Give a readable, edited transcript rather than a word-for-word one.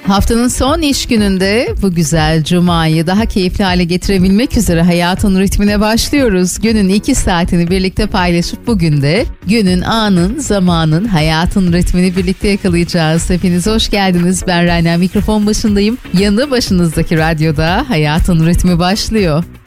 Haftanın son iş gününde bu güzel cumayı daha keyifli hale getirebilmek üzere hayatın ritmine başlıyoruz. Günün 2 saatini birlikte paylaşıp bugün de günün, anın, zamanın, hayatın ritmini birlikte yakalayacağız. Hepiniz hoş geldiniz. Ben Rana, mikrofon başındayım. Yanı başınızdaki radyoda hayatın ritmi başlıyor.